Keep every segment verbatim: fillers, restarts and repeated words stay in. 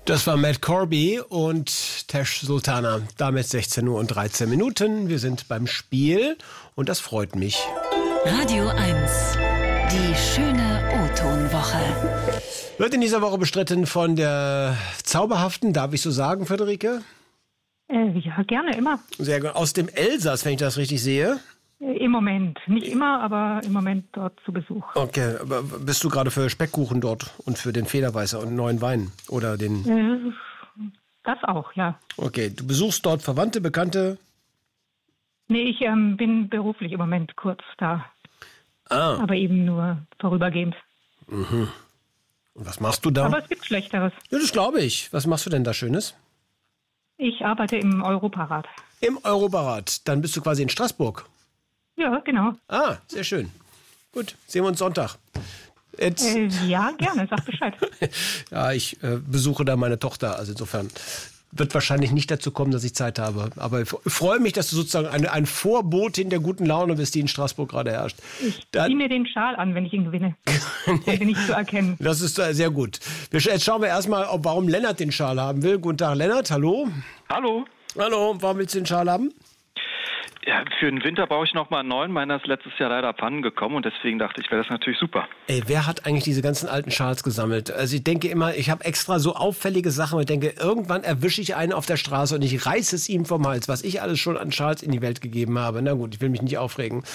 Das war Matt Corby und Tesh Sultana. Damit sechzehn Uhr und dreizehn Minuten. Wir sind beim Spiel und das freut mich. Radio eins. Die schöne O-Ton-Woche. Wird in dieser Woche bestritten von der zauberhaften, darf ich so sagen, Friederike? Äh, ja, gerne, immer. Sehr gut. Aus dem Elsass, wenn ich das richtig sehe. Im Moment. Nicht immer, aber im Moment dort zu Besuch. Okay, aber bist du gerade für Speckkuchen dort und für den Federweißer und neuen Wein? Oder den? Äh, das auch, ja. Okay, du besuchst dort Verwandte, Bekannte? Nee, ich ähm, bin beruflich im Moment kurz da. Ah. Aber eben nur vorübergehend. Mhm. Und was machst du da? Aber es gibt Schlechteres. Ja, das glaube ich. Was machst du denn da Schönes? Ich arbeite im Europarat. Im Europarat. Dann bist du quasi in Straßburg. Ja, genau. Ah, sehr schön. Gut, sehen wir uns Sonntag. Jetzt. Äh, ja, gerne, sag Bescheid. Ja, ich äh, besuche da meine Tochter, also insofern wird wahrscheinlich nicht dazu kommen, dass ich Zeit habe. Aber ich freue mich, dass du sozusagen eine, ein Vorbotin der guten Laune bist, die in Straßburg gerade herrscht. Ich Dann, ziehe mir den Schal an, wenn ich ihn gewinne. Dann bin ich zu erkennen. Das ist äh, sehr gut. Wir, jetzt schauen wir erstmal, ob, warum Lennart den Schal haben will. Guten Tag, Lennart, hallo. Hallo. Hallo, warum willst du den Schal haben? Ja, für den Winter brauche ich noch mal einen neuen. Meiner ist letztes Jahr leider abhanden gekommen und deswegen dachte ich, wäre das natürlich super. Ey, wer hat eigentlich diese ganzen alten Schals gesammelt? Also ich denke immer, ich habe extra so auffällige Sachen und ich denke, irgendwann erwische ich einen auf der Straße und ich reiße es ihm vom Hals, was ich alles schon an Schals in die Welt gegeben habe. Na gut, ich will mich nicht aufregen.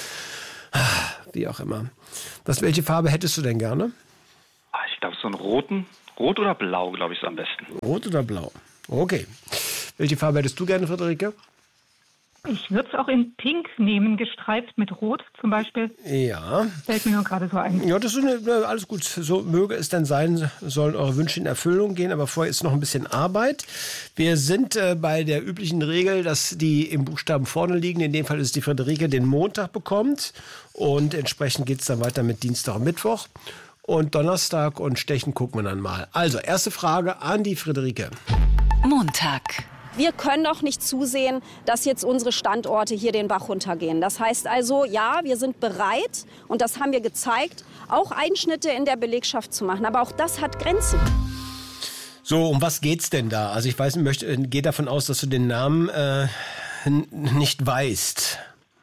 Wie auch immer. Was, welche Farbe hättest du denn gerne? Ich glaube, so einen roten. Rot oder blau, glaube ich, ist am besten. Rot oder blau? Okay. Welche Farbe hättest du gerne, Friederike? Ich würde es auch in Pink nehmen, gestreift mit Rot zum Beispiel. Ja. Fällt mir nur gerade so ein. Ja, das ist eine, alles gut. So möge es denn sein, sollen eure Wünsche in Erfüllung gehen. Aber vorher ist noch ein bisschen Arbeit. Wir sind äh, bei der üblichen Regel, dass die im Buchstaben vorne liegen. In dem Fall ist die Friederike, den Montag bekommt. Und entsprechend geht es dann weiter mit Dienstag und Mittwoch. Und Donnerstag und Stechen gucken wir dann mal. Also, erste Frage an die Friederike. Montag. Wir können doch nicht zusehen, dass jetzt unsere Standorte hier den Bach runtergehen. Das heißt also, ja, wir sind bereit, und das haben wir gezeigt, auch Einschnitte in der Belegschaft zu machen. Aber auch das hat Grenzen. So, um was geht's denn da? Also ich weiß, ich möchte, gehe davon aus, dass du den Namen äh, n- nicht weißt.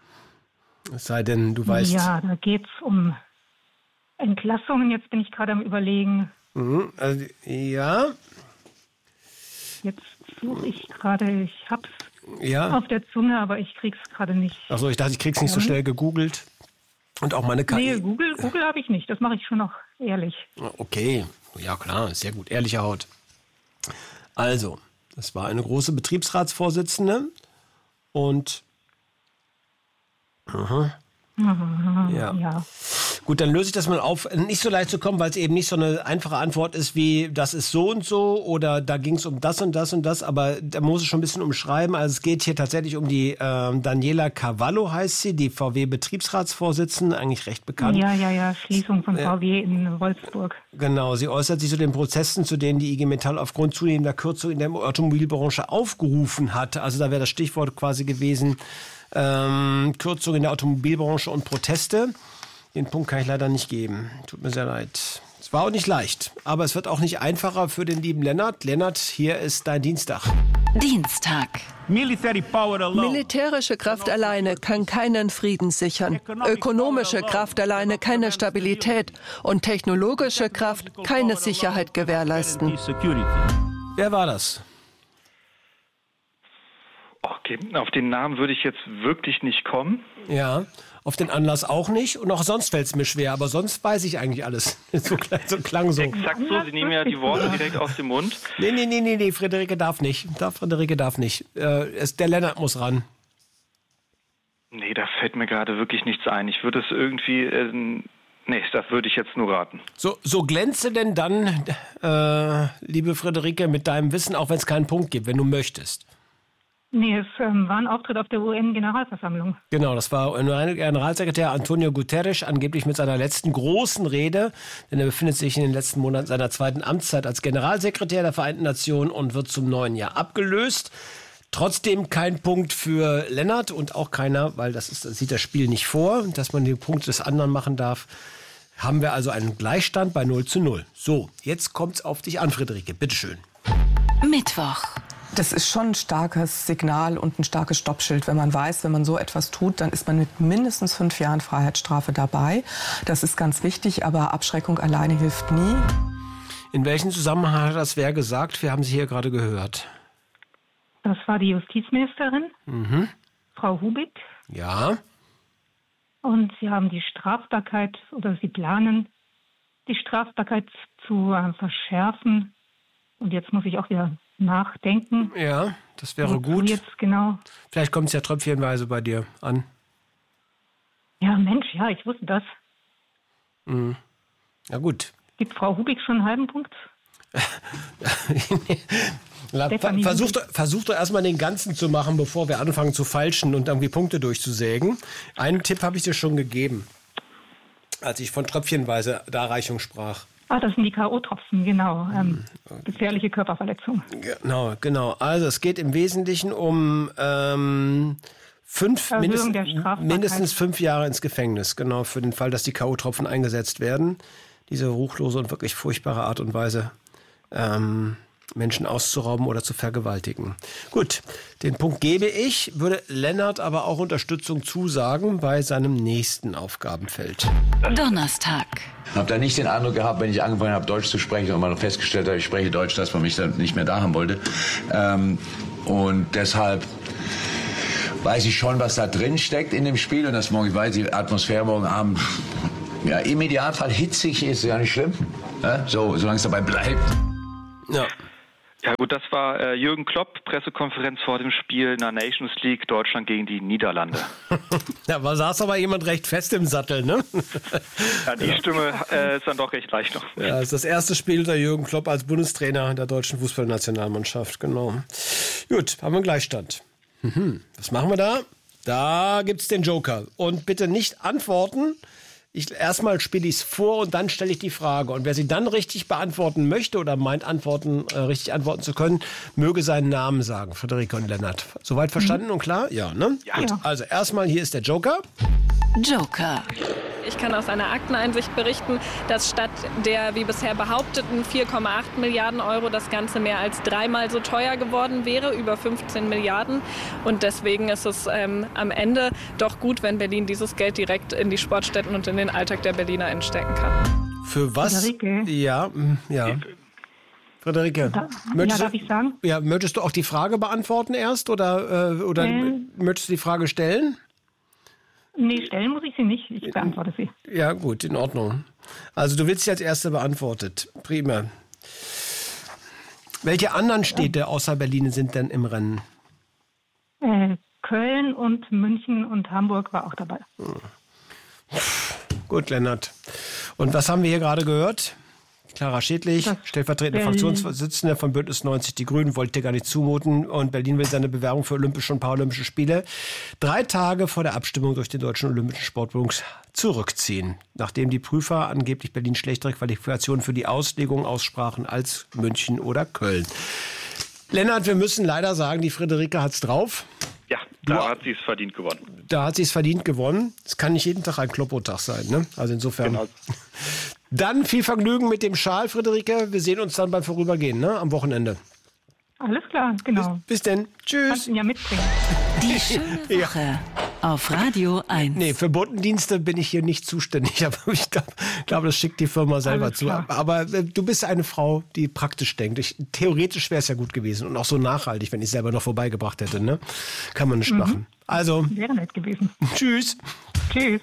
Es sei denn, du weißt... Ja, da geht es um Entlassungen. Jetzt bin ich gerade am Überlegen. Mhm, also, ja... Jetzt suche ich gerade, ich hab's Ja. auf der Zunge, aber ich krieg's gerade nicht. Achso, ich dachte, ich krieg's nicht so schnell gegoogelt. Und auch meine K I. Nee, Google, Google habe ich nicht. Das mache ich schon noch ehrlich. Okay, ja klar, sehr gut. Ehrliche Haut. Also, das war eine große Betriebsratsvorsitzende und... Aha. Ja. Ja. Gut, dann löse ich das mal auf. Nicht so leicht zu kommen, weil es eben nicht so eine einfache Antwort ist wie, das ist so und so oder da ging es um das und das und das, aber da muss es schon ein bisschen umschreiben. Also es geht hier tatsächlich um die äh, Daniela Cavallo, heißt sie, die V W-Betriebsratsvorsitzende, eigentlich recht bekannt. Ja, ja, ja, Schließung von V W in Wolfsburg. Genau, sie äußert sich zu den Prozessen, zu denen die I G Metall aufgrund zunehmender Kürzung in der Automobilbranche aufgerufen hat. Also da wäre das Stichwort quasi gewesen, ähm, Kürzung in der Automobilbranche und Proteste. Den Punkt kann ich leider nicht geben. Tut mir sehr leid. Es war auch nicht leicht, aber es wird auch nicht einfacher für den lieben Lennart. Lennart, hier ist dein Dienstag. Dienstag. Militärische Kraft alleine kann keinen Frieden sichern. Ökonomische Kraft alleine keine Stabilität. Und technologische Kraft keine Sicherheit gewährleisten. Wer war das? Okay, auf den Namen würde ich jetzt wirklich nicht kommen. Ja, auf den Anlass auch nicht. Und auch sonst fällt es mir schwer, aber sonst weiß ich eigentlich alles. So, so klang so. Exakt so, Sie nehmen ja die Worte direkt aus dem Mund. Nee, nee, nee, nee, nee, Friederike darf nicht. Da, Friederike darf nicht. Äh, es, der Lennart muss ran. Nee, da fällt mir gerade wirklich nichts ein. Ich würde es irgendwie... Äh, nee, das würde ich jetzt nur raten. So, so glänze denn dann, äh, liebe Friederike, mit deinem Wissen, auch wenn es keinen Punkt gibt, wenn du möchtest. Nee, es ähm, war ein Auftritt auf der U N-Generalversammlung. Genau, das war Generalsekretär Antonio Guterres, angeblich mit seiner letzten großen Rede, denn er befindet sich in den letzten Monaten seiner zweiten Amtszeit als Generalsekretär der Vereinten Nationen und wird zum neuen Jahr abgelöst. Trotzdem kein Punkt für Lennart und auch keiner, weil das, ist, das sieht das Spiel nicht vor, dass man den Punkt des anderen machen darf. Haben wir also einen Gleichstand bei null zu null. So, jetzt kommt's auf dich an, Friederike. Bitteschön. Mittwoch. Das ist schon ein starkes Signal und ein starkes Stoppschild, wenn man weiß, wenn man so etwas tut, dann ist man mit mindestens fünf Jahren Freiheitsstrafe dabei. Das ist ganz wichtig, aber Abschreckung alleine hilft nie. In welchem Zusammenhang hat das wer gesagt? Wir haben sie hier gerade gehört. Das war die Justizministerin, Mhm. Frau Hubig. Ja. Und sie haben die Strafbarkeit oder sie planen, die Strafbarkeit zu äh, verschärfen. Und jetzt muss ich auch wieder nachdenken. Ja, das wäre Wozu gut. Jetzt genau. Vielleicht kommt es ja tröpfchenweise bei dir an. Ja, Mensch, ja, ich wusste das. Mhm. Na gut. Gibt Frau Hubig schon einen halben Punkt? La, ver, versuch, doch, versuch doch erstmal den ganzen zu machen, bevor wir anfangen zu falschen und irgendwie Punkte durchzusägen. Einen Tipp habe ich dir schon gegeben, als ich von tröpfchenweise Darreichung sprach. Ah, das sind die K O-Tropfen, genau. Ähm, gefährliche Körperverletzung. Genau, genau. Also es geht im Wesentlichen um ähm, fünf, mindestens, mindestens fünf Jahre ins Gefängnis. Genau, für den Fall, dass die K O-Tropfen eingesetzt werden. Diese ruchlose und wirklich furchtbare Art und Weise, ähm, Menschen auszurauben oder zu vergewaltigen. Gut, den Punkt gebe ich, würde Lennart aber auch Unterstützung zusagen bei seinem nächsten Aufgabenfeld. Donnerstag. Ich habe da nicht den Eindruck gehabt, wenn ich angefangen habe, Deutsch zu sprechen und mal festgestellt habe, ich spreche Deutsch, dass man mich dann nicht mehr da haben wollte. Ähm, und deshalb weiß ich schon, was da drin steckt in dem Spiel und dass morgen, ich weiß, die Atmosphäre morgen Abend ja, im Idealfall hitzig ist, ja nicht schlimm. Ja, so, solange es dabei bleibt. Ja. Ja gut, das war äh, Jürgen Klopp, Pressekonferenz vor dem Spiel in der Nations League, Deutschland gegen die Niederlande. Da war, saß aber jemand recht fest im Sattel, ne? Ja, die Stimme äh, ist dann doch recht leicht noch. Ja, das ist das erste Spiel unter Jürgen Klopp als Bundestrainer der deutschen Fußballnationalmannschaft, genau. Gut, haben wir einen Gleichstand. Mhm. Was machen wir da? Da gibt's den Joker. Und bitte nicht antworten. Ich, erstmal spiele ich es vor und dann stelle ich die Frage. Und wer sie dann richtig beantworten möchte oder meint, antworten, äh, richtig antworten zu können, möge seinen Namen sagen. Friederike und Lennart. Soweit verstanden mhm. und klar? Ja, ne? Ja. Gut. Also erstmal, hier ist der Joker. Joker. Ich kann aus einer Akteneinsicht berichten, dass statt der wie bisher behaupteten vier Komma acht Milliarden Euro das Ganze mehr als dreimal so teuer geworden wäre, über fünfzehn Milliarden. Und deswegen ist es ähm, am Ende doch gut, wenn Berlin dieses Geld direkt in die Sportstätten und in den Alltag der BerlinerInnen stecken kann. Für was? Friederike. Ja, ja. Friederike, Da, möchtest, ja, darf ich sagen? ja, möchtest du auch die Frage beantworten erst oder, äh, oder Ähm. möchtest du die Frage stellen? Nee, stellen muss ich sie nicht. Ich beantworte sie. Ja, gut, in Ordnung. Also du willst sie als Erste beantwortet. Prima. Welche anderen Städte außer Berlin sind denn im Rennen? Äh, Köln und München und Hamburg war auch dabei. Gut, Lennart. Und was haben wir hier gerade gehört? Clara Schädlich, Das stellvertretende Berlin. Fraktionsvorsitzende von Bündnis neunzig Die Grünen, wollte dir gar nicht zumuten. Und Berlin will seine Bewerbung für Olympische und Paralympische Spiele drei Tage vor der Abstimmung durch den Deutschen Olympischen Sportbund zurückziehen. Nachdem die Prüfer angeblich Berlin schlechtere Qualifikationen für die Auslegung aussprachen als München oder Köln. Lennart, wir müssen leider sagen, die Friederike hat's drauf. Ja, da hat sie es verdient gewonnen. Da hat sie es verdient gewonnen. Es kann nicht jeden Tag ein Kloppotag sein, ne? Also insofern. Genau. Dann viel Vergnügen mit dem Schal, Friederike. Wir sehen uns dann beim Vorübergehen, ne? Am Wochenende. Alles klar, genau. Bis, bis denn. Tschüss. Kannst ihn ja mitbringen. Die schöne Woche auf Radio eins. Nee, für Botendienste bin ich hier nicht zuständig, aber ich glaube, glaub, das schickt die Firma selber Alles zu. klar. Aber äh, du bist eine Frau, die praktisch denkt. Ich, theoretisch wäre es ja gut gewesen und auch so nachhaltig, wenn ich es selber noch vorbeigebracht hätte. Ne? Kann man nicht Mhm. machen. Also, Wäre nett gewesen. tschüss. Tschüss.